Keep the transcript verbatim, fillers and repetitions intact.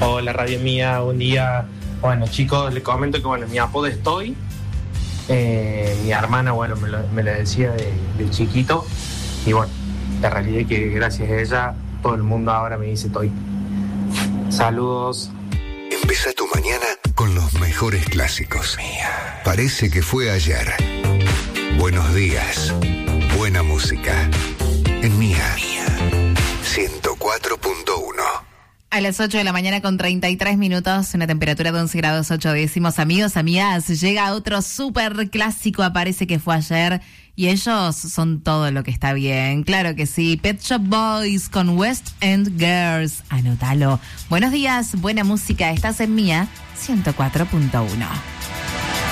Hola, Radio Mía, buen día. Bueno, chicos, les comento que, bueno, mi apodo es Toy. Eh, mi hermana, bueno, me lo, me lo decía de, de chiquito. Y bueno, la realidad es que gracias a ella, todo el mundo ahora me dice Toy. Saludos. Empieza tu mañana con los mejores clásicos. Parece que fue ayer. Buenos días. Buena música. En Mía. ciento cuatro punto uno. A las ocho de la mañana con treinta y tres minutos, una temperatura de once grados ocho décimos. Amigos, amigas, llega otro súper clásico, aparece que fue ayer, y ellos son todo lo que está bien. Claro que sí, Pet Shop Boys con West End Girls. Anótalo. Buenos días, buena música, estás en Mía ciento cuatro punto uno.